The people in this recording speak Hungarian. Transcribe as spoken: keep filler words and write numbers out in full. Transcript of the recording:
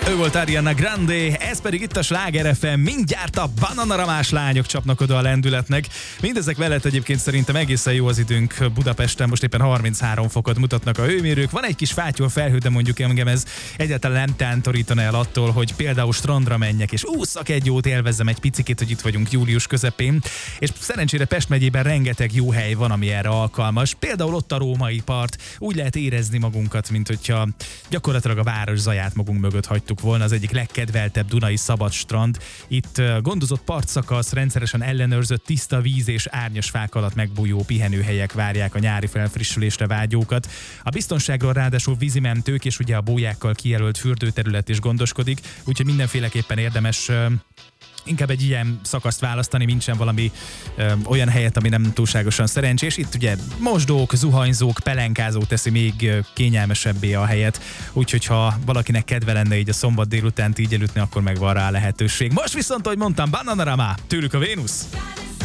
Ő volt Ariana Grande, ez pedig itt a Sláger ef em, mindjárt a bananaramás lányok csapnak oda a lendületnek. Mindezek mellett egyébként szerintem egészen jó az időnk Budapesten, most éppen harminchárom fokot mutatnak a hőmérők. Van egy kis fátyol felhő, de mondjuk engem ez egyáltalán nem tántorítana el attól, hogy például strandra menjek, és ússzak egy jót, élvezzem egy picikét, hogy itt vagyunk július közepén. És szerencsére Pest megyében rengeteg jó hely van, ami erre alkalmas. Például ott a római part, úgy lehet érezni magunkat, mint hogyha gyakorlatilag a város zaját magunk mögött hagytuk volna, az egyik legkedveltebb dunai szabad strand. Itt gondozott partszakasz, rendszeresen ellenőrzött tiszta víz és árnyas fák alatt megbújó pihenőhelyek várják a nyári felfrissülésre vágyókat. A biztonságról ráadásul vízimentők és ugye a bójákkal kijelölt fürdőterület is gondoskodik, úgyhogy mindenféleképpen érdemes inkább egy ilyen szakaszt választani, nincsen valami ö, olyan helyet, ami nem túlságosan szerencsés. Itt ugye mosdók, zuhanyzók, pelenkázó teszi még ö, kényelmesebbé a helyet, úgyhogy ha valakinek kedve lenne így a szombat délutánt így elütni, akkor meg van rá lehetőség. Most viszont, ahogy mondtam, Bananarama, tőlük a Vénusz.